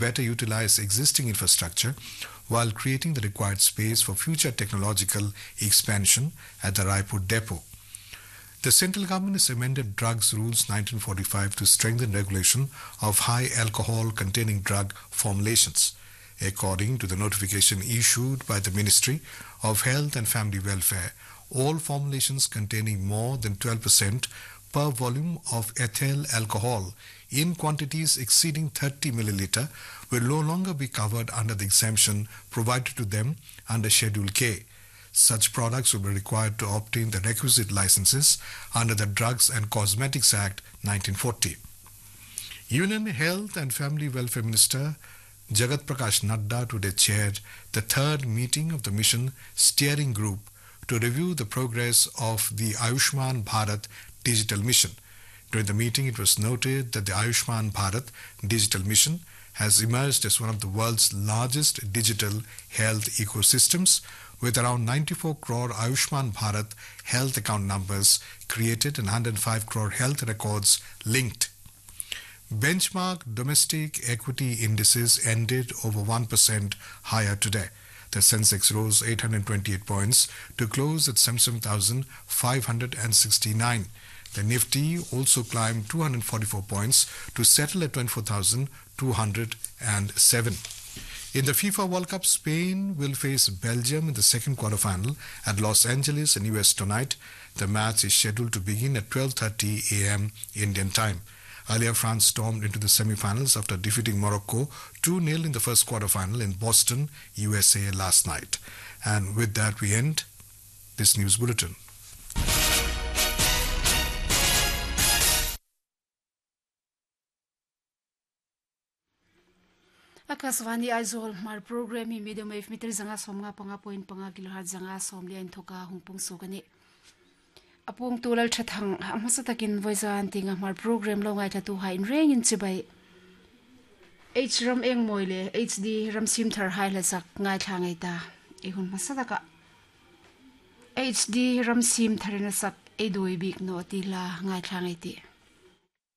better utilize existing infrastructure while creating the required space for future technological expansion at the Raipur depot. The central government has amended Drugs Rules 1945 to strengthen regulation of high alcohol containing drug formulations. According to the notification issued by the Ministry of Health and Family Welfare, all formulations containing more than 12% per volume of ethyl alcohol in quantities exceeding 30 milliliter will no longer be covered under the exemption provided to them under Schedule K. Such products will be required to obtain the requisite licenses under the Drugs and Cosmetics Act 1940. Union Health and Family Welfare Minister Jagat Prakash Nadda today chaired the third meeting of the Mission Steering Group to review the progress of the Ayushman Bharat Digital Mission. During the meeting, it was noted that the Ayushman Bharat Digital Mission has emerged as one of the world's largest digital health ecosystems, with around 94 crore Ayushman Bharat health account numbers created and 105 crore health records linked. Benchmark domestic equity indices ended over 1% higher today. The Sensex rose 828 points to close at 77,569. The Nifty also climbed 244 points to settle at 24,207. In the FIFA World Cup, Spain will face Belgium in the second quarterfinal at Los Angeles in US tonight. The match is scheduled to begin at 12:30 a.m. Indian time. Earlier, France stormed into the semi-finals after defeating Morocco 2-0 in the first quarterfinal in Boston, USA last night. And with that, we end this news bulletin. Akaswani Aizol Mar program in medium wave meter zanga somga panga point panga kilohertz zanga somlia in thoka hungpung sugani. Apung tulal chathang amasatakin voice anting mar program lo ngai thatu ha in ring in chibai. H ram eng moile HD ram sim thar hai la sak ngai thangai ta. Ehun masataka. HD ram sim tharina sak edoi big no tila ngai thangai ti.